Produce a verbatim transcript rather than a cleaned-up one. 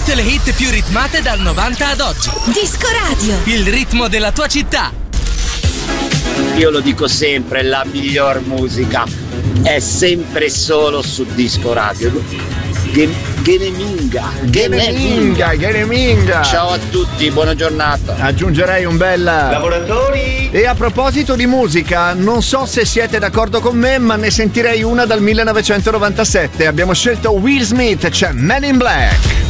Tutte le hit più ritmate dal novanta ad oggi. Disco Radio. Il ritmo della tua città. Io lo dico sempre, la miglior musica è sempre solo su Disco Radio. Geneminga, Geneminga, Geneminga. Ciao a tutti, buona giornata. Aggiungerei un bel lavoratori. E a proposito di musica, non so se siete d'accordo con me, ma ne sentirei una dal millenovecentonovantasette. Abbiamo scelto Will Smith, c'è Man in Black.